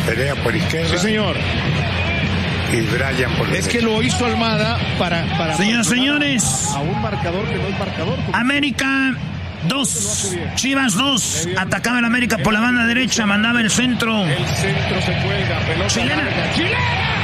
Perea por izquierda. Sí, señor. Y Brian por derecha. Es que lo hizo Almada para Señoras, señores. A un marcador que no es marcador. América 2, Chivas 2. Atacaba el América por la banda derecha, mandaba el centro. El centro se cuelga, pelota Chilena. larga. ¡Chilena!